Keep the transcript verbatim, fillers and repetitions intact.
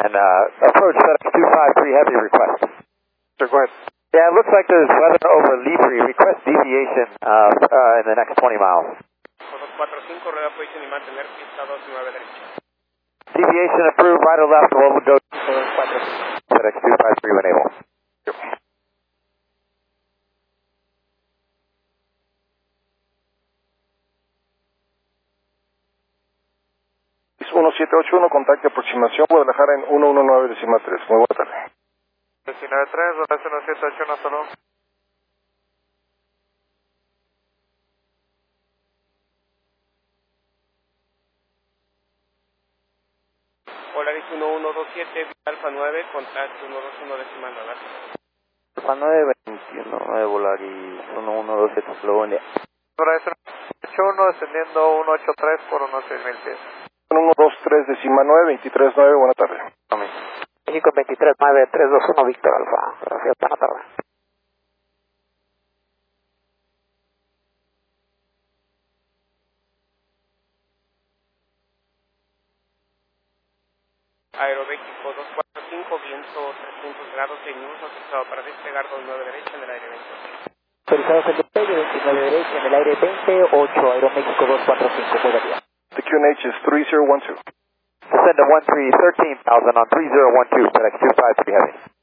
And uh, approach FedEx two five three Heavy request. Sir, go ahead. Yeah, it looks like there's weather over Libri. Request deviation uh, uh, in the next twenty miles. dos cuatro cinco, rueda posición y mantener pista dos nueve derecha. Deviation approved, right or left, roll go FedEx two five three when able. uno siete ocho uno, contacto aproximación Guadalajara en uno uno nueve decimal tres. Muy buena tarde. diecinueve tres, rotación uno siete ocho uno, hasta luego. Polaris uno uno dos siete, Alfa nueve, contacto uno dos uno decimal nueve. Alfa nueve veintiuno, nueve Volaris uno uno dos siete, luego en Horacio ocho uno, descendiendo uno ocho tres por uno seis mil pies. uno dos tres decimal nueve, veintitrés nueve, buena tarde. México veintitrés nueve tres dos uno, Víctor Alfa. Gracias, buena tarde. Aeroméxico dos cuatro cinco, viento trescientos grados en uso, autorizado para despegar dos nueve derecha en el aire veinte. Autorizados el despegue, veintinueve derecha en el aire veintiocho, Aeroméxico dos cuatro cinco, muy bien. The Q N H is three zero one two. Descend to one three, thirteen thousand on three zero one two, FedEx two five three Heavy.